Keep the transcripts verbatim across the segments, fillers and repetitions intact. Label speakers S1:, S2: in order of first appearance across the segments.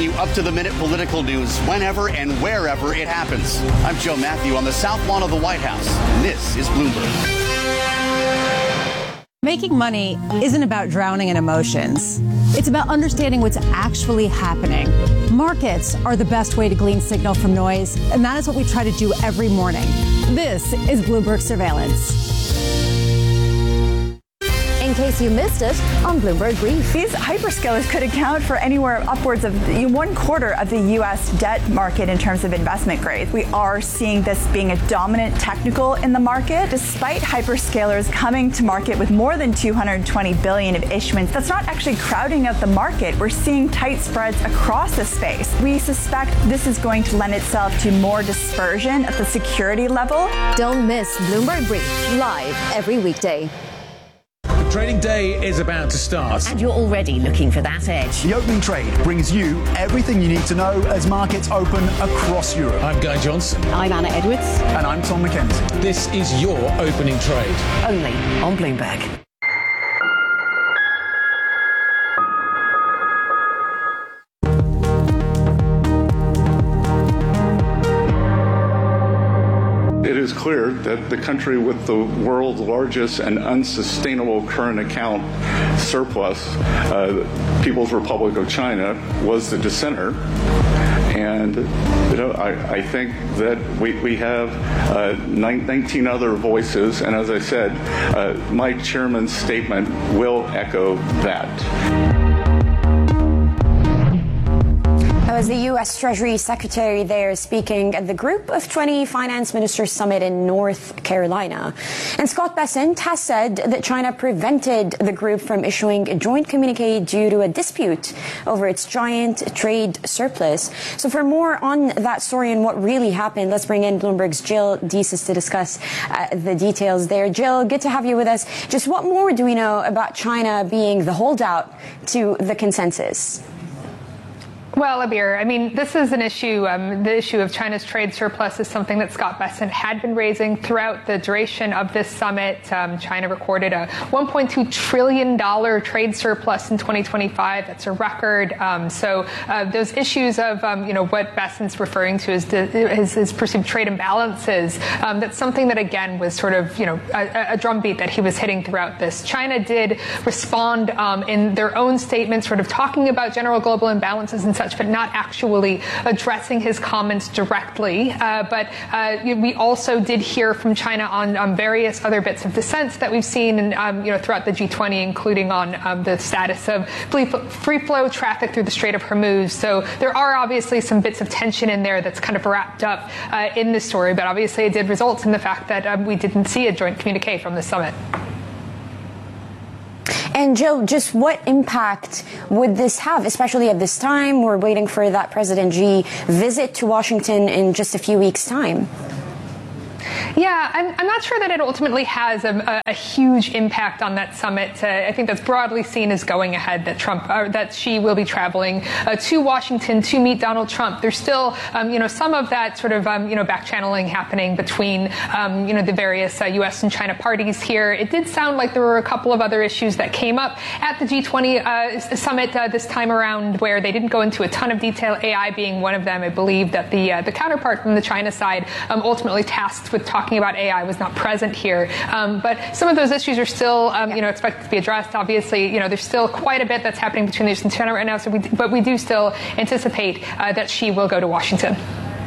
S1: you up-to-the-minute political news whenever and wherever it happens. I'm Joe Matthew on the South Lawn of the White House, and this is Bloomberg.
S2: Making money isn't about drowning in emotions. It's about understanding what's actually happening. Markets are the best way to glean signal from noise, and that is what we try to do every morning. This is Bloomberg Surveillance.
S3: In case you missed it, on Bloomberg Brief.
S4: These hyperscalers could account for anywhere upwards of one quarter of the U S debt market in terms of investment grade. We are seeing this being a dominant technical in the market. Despite hyperscalers coming to market with more than two hundred twenty billion dollars of issuance, that's not actually crowding out the market. We're seeing tight spreads across the space. We suspect this is going to lend itself to more dispersion at the security level.
S3: Don't miss Bloomberg Brief, live every weekday.
S5: Trading day is about to start.
S6: And you're already looking for that edge.
S7: The opening trade brings you everything you need to know as markets open across Europe.
S5: I'm Guy Johnson.
S6: I'm Anna Edwards.
S7: And I'm Tom McKenzie.
S5: This is your opening trade.
S6: Only on Bloomberg.
S8: It is clear that the country with the world's largest and unsustainable current account surplus, uh, People's Republic of China, was the dissenter. And you know, I, I think that we, we have uh, nineteen other voices, and as I said, uh, my chairman's statement will echo that.
S9: That was the U S Treasury Secretary there speaking at the Group of twenty Finance Ministers Summit in North Carolina. And Scott Bessent has said that China prevented the group from issuing a joint communique due to a dispute over its giant trade surplus. So for more on that story and what really happened, let's bring in Bloomberg's Jill Deeses to discuss uh, the details there. Jill, good to have you with us. Just what more do we know about China being the holdout to the consensus?
S10: Well, Abir, I mean, this is an issue. Um, the issue of China's trade surplus is something that Scott Bessent had been raising throughout the duration of this summit. Um, China recorded a one point two trillion dollars trade surplus in twenty twenty-five. That's a record. Um, so uh, those issues of, um, you know, what Bessent's referring to as the, his, his perceived trade imbalances, um, that's something that, again, was sort of, you know, a, a drumbeat that he was hitting throughout this. China did respond um, in their own statement, sort of talking about general global imbalances and such, but not actually addressing his comments directly. Uh, but uh, we also did hear from China on, on various other bits of dissent that we've seen, in, um, you know, throughout the G twenty, including on um, the status of free flow traffic through the Strait of Hormuz. So there are obviously some bits of tension in there that's kind of wrapped up uh, in this story. But obviously, it did result in the fact that um, we didn't see a joint communique from the summit.
S9: And Jill, just what impact would this have, especially at this time? We're waiting for that President Xi visit to Washington in just a few weeks' time.
S10: Yeah, I'm, I'm not sure that it ultimately has a, a, a huge impact on that summit. Uh, I think that's broadly seen as going ahead, that Trump, uh, that Xi will be traveling uh, to Washington to meet Donald Trump. There's still, um, you know, some of that sort of, um, you know, back channeling happening between, um, you know, the various uh, U S and China parties here. It did sound like there were a couple of other issues that came up at the G twenty uh, summit uh, this time around, where they didn't go into a ton of detail, A I being one of them. I believe that the uh, the counterpart from the China side um, ultimately tasked with talking about A I was not present here. Um, but some of those issues are still, um, you know, expected to be addressed. Obviously, you know, there's still quite a bit that's happening between the U S and China right now. So we, but we do still anticipate uh, that Xi will go to Washington.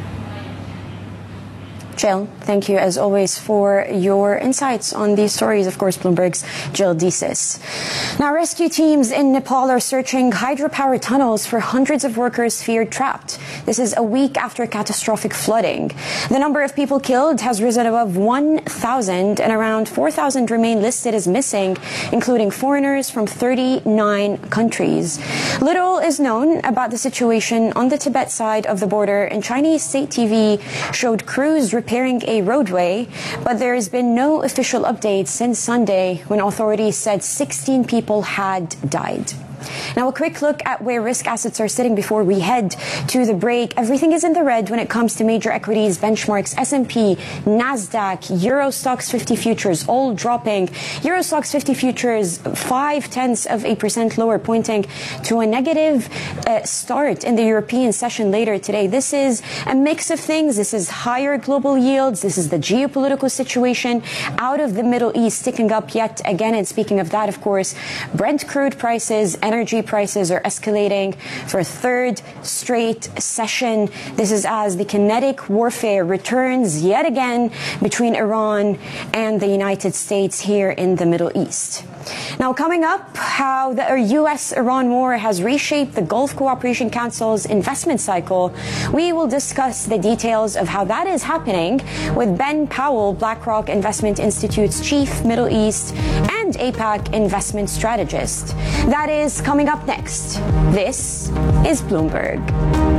S9: Jill, thank you as always for your insights on these stories. Of course, Bloomberg's Jill Deeses. Now, rescue teams in Nepal are searching hydropower tunnels for hundreds of workers feared trapped. This is a week after catastrophic flooding. The number of people killed has risen above one thousand, and around four thousand remain listed as missing, including foreigners from thirty-nine countries. Little is known about the situation on the Tibet side of the border, and Chinese state T V showed crews repairing a roadway, but there has been no official update since Sunday, when authorities said sixteen people had died. Now, a quick look at where risk assets are sitting before we head to the break. Everything is in the red when it comes to major equities, benchmarks, S and P, NASDAQ, Euro Stoxx fifty futures, all dropping. Euro Stoxx fifty futures, five tenths of a percent lower, pointing to a negative uh, start in the European session later today. This is a mix of things. This is higher global yields. This is the geopolitical situation out of the Middle East sticking up yet again. And speaking of that, of course, Brent crude prices, energy prices are escalating for a third straight session. This is as the kinetic warfare returns yet again between Iran and the United States here in the Middle East. Now, coming up, how the U S Iran war has reshaped the Gulf Cooperation Council's investment cycle. We will discuss the details of how that is happening with Ben Powell, BlackRock Investment Institute's chief Middle East and APAC investment strategist. That is coming up next. This is Bloomberg.